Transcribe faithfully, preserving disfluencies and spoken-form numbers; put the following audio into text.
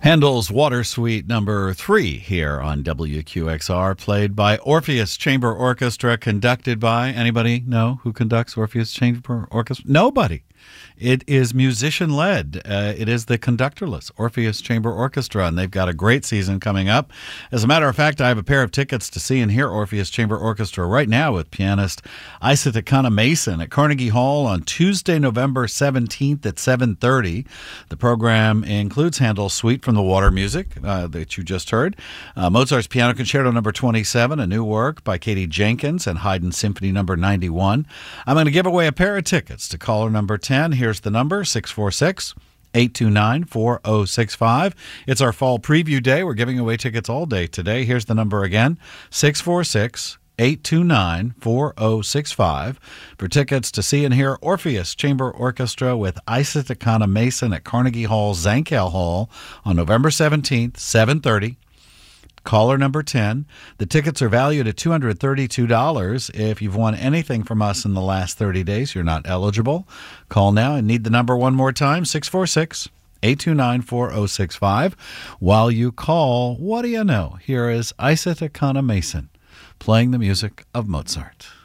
Handel's Water Suite number three here on W Q X R, played by Orpheus Chamber Orchestra, conducted by, anybody know who conducts Orpheus Chamber Orchestra? Nobody. It is musician-led. Uh, it is the conductorless Orpheus Chamber Orchestra, and they've got a great season coming up. As a matter of fact, I have a pair of tickets to see and hear Orpheus Chamber Orchestra right now with pianist Isa Takana Mason at Carnegie Hall on Tuesday, November seventeenth at seven thirty. The program includes Handel's Suite from the Water Music uh, that you just heard, uh, Mozart's Piano Concerto number twenty-seven, a new work by Katie Jenkins, and Haydn Symphony number ninety-one. I'm going to give away a pair of tickets to caller number ten. Here's the number, six four six, eight two nine, four oh six five. It's our fall preview day. We're giving away tickets all day today. Here's the number again, six four six, eight two nine, four oh six five, for tickets to see and hear Orpheus Chamber Orchestra with Isa Takana Mason at Carnegie Hall, Zankel Hall on November seventeenth, seven thirty. Caller number ten. The tickets are valued at two hundred thirty-two dollars. If you've won anything from us in the last thirty days, you're not eligible. Call now and need the number one more time, six four six, eight two nine, four oh six five. While you call, what do you know? Here is Isa Takana Mason playing the music of Mozart.